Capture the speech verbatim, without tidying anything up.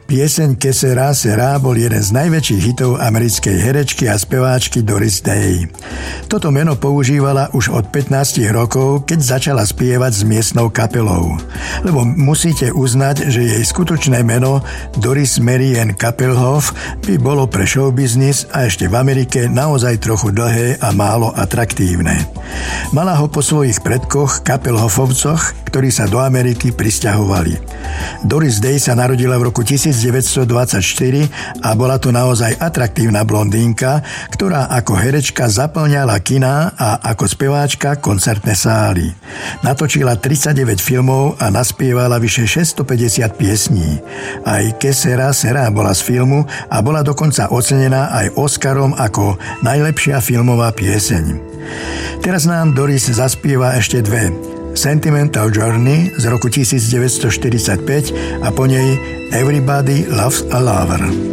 Pieseň Que sera sera bol jeden z najväčších hitov americkej herečky a speváčky Doris Day. Toto meno používala už od pätnástich rokov, keď začala spievať s miestnou kapelou. Lebo musíte uznať, že jej skutočné meno Doris Mary Ann Kappelhoff by bolo pre showbiznis a ešte v Amerike naozaj trochu dlhé a málo atraktívne. Mala ho po svojich predkoch Kappelhoffovcoch, ktorí sa do Ameriky prisťahovali. Doris Day sa narodila v roku devätnásťstodvadsaťštyri a bola to naozaj atraktívna blondínka, ktorá ako herečka zaplňala kiná a ako speváčka koncertné sály. Natočila tridsaťdeväť filmov a naspievala vyše šesťstopäťdesiat piesní. Aj Que sera sera bola z filmu a bola dokonca ocenená aj Oscarom ako najlepšia filmová pieseň. Teraz nám Doris zaspieva ešte dve. Sentimental Journey z roku devätnásťstoštyridsaťpäť a po nej Everybody Loves a Lover.